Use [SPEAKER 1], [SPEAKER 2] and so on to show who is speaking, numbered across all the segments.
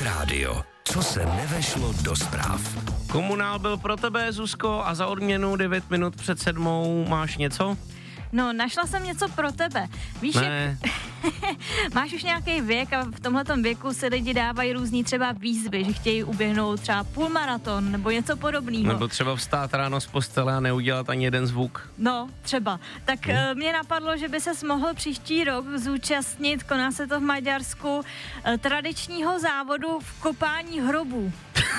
[SPEAKER 1] rádio. Co se nevešlo do zpráv.
[SPEAKER 2] Komunál byl pro tebe, Zuzko, a za odměnu 9 minut před 7 máš něco?
[SPEAKER 3] No, našla jsem něco pro tebe. Víš,
[SPEAKER 2] Ne.
[SPEAKER 3] máš už nějaký věk a v tomhletom věku se lidi dávají různý třeba výzvy, že chtějí uběhnout třeba půlmaraton nebo něco podobného.
[SPEAKER 2] Nebo třeba vstát ráno z postele a neudělat ani jeden zvuk.
[SPEAKER 3] No, třeba. Tak mě napadlo, že by ses mohl příští rok zúčastnit, koná se to v Maďarsku, tradičního závodu v kopání hrobů.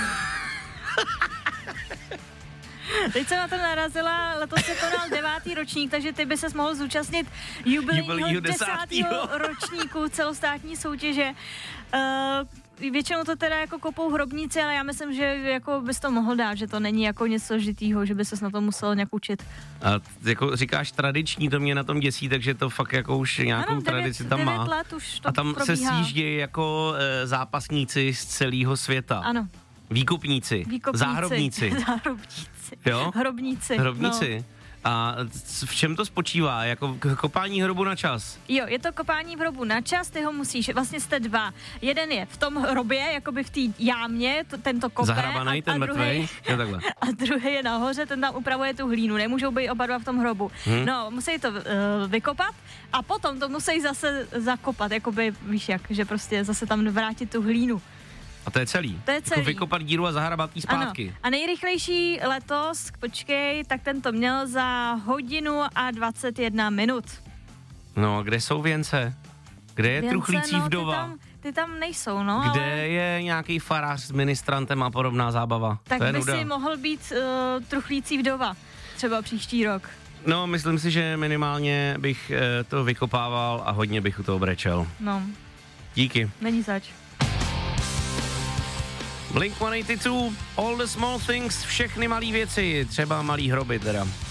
[SPEAKER 3] Teď jsem na to narazila, letos se konal 9. ročník, takže ty by ses mohl zúčastnit jubilejního 10. ročníku celostátní soutěže. Většinou to teda jako kopou hrobníci, ale já myslím, že jako bys to mohl dát, že to není jako něco složitýho, že by ses na to musel nějak učit.
[SPEAKER 2] A jako říkáš tradiční, to mě na tom děsí, takže to fakt jako už nějakou
[SPEAKER 3] ano,
[SPEAKER 2] tradici tam má.
[SPEAKER 3] 9 let už to
[SPEAKER 2] a tam
[SPEAKER 3] probíhá.
[SPEAKER 2] se sjíždějí jako zápasníci z celého světa.
[SPEAKER 3] Ano.
[SPEAKER 2] Výkupníci. Záhrobníci. Jo?
[SPEAKER 3] Hrobníci.
[SPEAKER 2] No. A v čem to spočívá? Jako kopání hrobu na čas?
[SPEAKER 3] Jo, je to kopání v hrobu na čas, ty ho musíš, vlastně jste dva. Jeden je v tom hrobě, jakoby v té jámě, tento kope.
[SPEAKER 2] Zahrabanej, ten mrtvej. Jo, takhle.
[SPEAKER 3] A druhý je nahoře, ten tam upravuje tu hlínu, nemůžou být oba dva v tom hrobu. No, musí to vykopat a potom to musí zase zakopat, jakoby, víš jak, že prostě zase tam vrátit tu hlínu.
[SPEAKER 2] A to je celý?
[SPEAKER 3] To je celý.
[SPEAKER 2] Jako vykopat díru a zahrabat jí zpátky.
[SPEAKER 3] Ano. A nejrychlejší letos, počkej, tak ten to měl za 1:21 minut.
[SPEAKER 2] No, kde jsou věnce? Kde je truchlící vdova?
[SPEAKER 3] Ty tam nejsou, no.
[SPEAKER 2] Kde
[SPEAKER 3] ale...
[SPEAKER 2] je nějaký farář s ministrantem a podobná zábava?
[SPEAKER 3] Tak
[SPEAKER 2] to je
[SPEAKER 3] by
[SPEAKER 2] nuda.
[SPEAKER 3] si mohl být truchlící vdova, třeba příští rok.
[SPEAKER 2] No, myslím si, že minimálně bych to vykopával a hodně bych u toho brečel.
[SPEAKER 3] No.
[SPEAKER 2] Díky.
[SPEAKER 3] Není zač.
[SPEAKER 2] Blink-182, All the Small Things, všechny malý věci, třeba malý hroby teda.